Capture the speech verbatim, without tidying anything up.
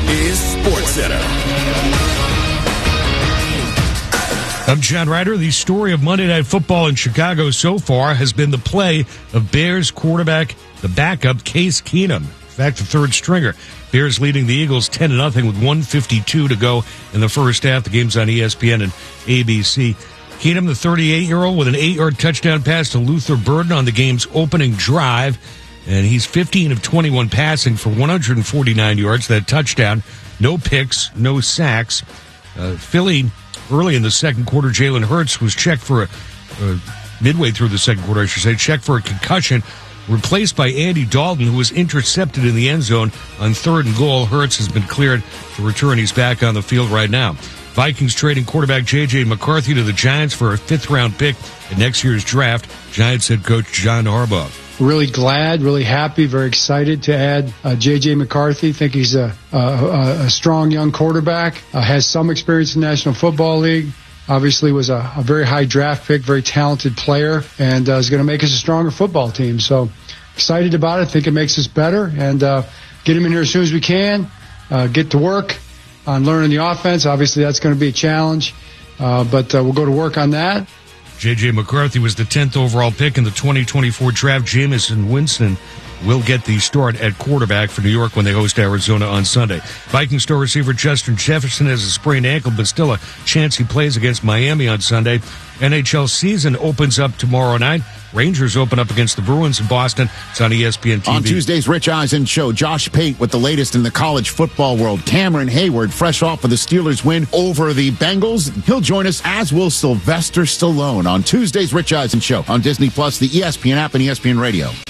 is SportsCenter. I'm John Ryder. The story of Monday Night Football in Chicago so far has been the play of Bears quarterback, the backup, Case Keenum. In fact, the third stringer. Bears leading the Eagles ten to nothing with one fifty-two to go in the first half. The game's on E S P N and A B C. Keenum, the thirty-eight-year-old, with an eight-yard touchdown pass to Luther Burden on the game's opening drive. And he's fifteen of twenty-one passing for one hundred forty-nine yards. That touchdown, no picks, no sacks. Uh, Philly, early in the second quarter, Jalen Hurts was checked for a, uh, midway through the second quarter, I should say, checked for a concussion, replaced by Andy Dalton, who was intercepted in the end zone on third and goal. Hurts has been cleared to return. He's back on the field right now. Vikings trading quarterback J J. McCarthy to the Giants for a fifth-round pick in next year's draft. Giants head coach John Harbaugh. Really glad, really happy, very excited to add uh, J J. McCarthy. Think he's a, a, a strong young quarterback, uh, has some experience in the National Football League. Obviously was a, a very high draft pick, very talented player, and uh, is going to make us a stronger football team. So excited about it. Think it makes us better, and uh, get him in here as soon as we can. Uh, get to work on learning the offense. Obviously that's going to be a challenge, uh, but uh, we'll go to work on that. J J. McCarthy was the tenth overall pick in the twenty twenty-four draft. Jameis Winston will get the start at quarterback for New York when they host Arizona on Sunday. Viking star receiver Justin Jefferson has a sprained ankle, but still a chance he plays against Miami on Sunday. N H L season opens up tomorrow night. Rangers open up against the Bruins in Boston. It's on E S P N T V. On Tuesday's Rich Eisen show, Josh Pate with the latest in the college football world. Cameron Hayward, fresh off of the Steelers win over the Bengals. He'll join us, as will Sylvester Stallone, on Tuesday's Rich Eisen show on Disney Plus, the E S P N app, and E S P N Radio.